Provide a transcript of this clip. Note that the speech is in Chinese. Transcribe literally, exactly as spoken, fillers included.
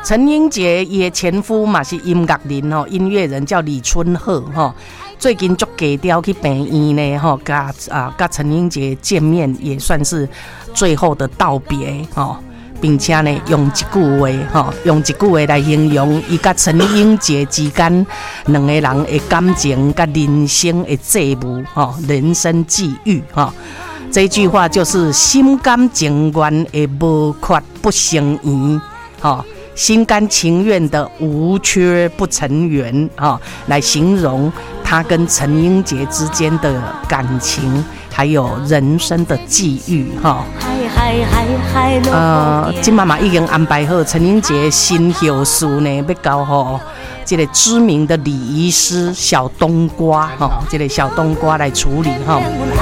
陈英杰伊的前夫嘛是音乐人吼，音乐人叫李春鹤吼。最近足低调去病院呢吼，甲啊甲陈英杰见面，也算是最后的道别吼。并且呢，用一句话吼，用一句话来形容伊甲陈英杰之间两个人的感情、甲人生的际遇吼，人生际遇吼。这句话就是心甘情愿的无缺不成圆吼。心甘情愿的无缺不成圆啊，来形容他跟陈英杰之间的感情，还有人生的际遇哈。呃，金妈妈已经安排好陈英杰新后事呢，要交吼这个知名的礼仪师小冬瓜哈，这个小冬瓜来处理哈。